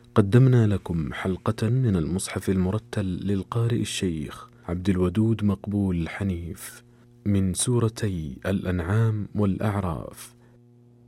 قدمنا لكم حلقة من المصحف المرتل للقارئ الشيخ عبد الودود مقبول حنيف من سورتي الأنعام والأعراف.